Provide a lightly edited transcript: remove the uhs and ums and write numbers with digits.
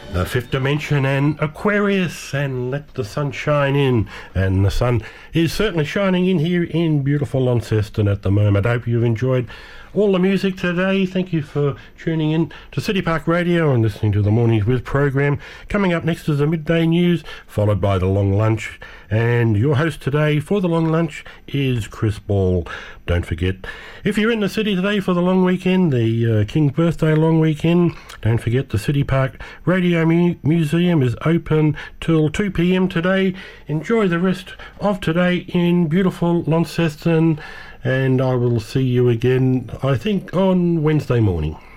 The Fifth Dimension and Aquarius, and Let the Sun Shine In. And the sun is certainly shining in here in beautiful Launceston at the moment. I hope you've enjoyed all the music today. Thank you for tuning in to City Park Radio and listening to the Mornings With program. Coming up next is the midday news, followed by the long lunch. And your host today for the long lunch is Chris Ball. Don't forget, if you're in the city today for the long weekend, the King's Birthday long weekend, don't forget the City Park Radio Museum is open till 2 p.m. today. Enjoy the rest of today in beautiful Launceston, and I will see you again, I think, on Wednesday morning.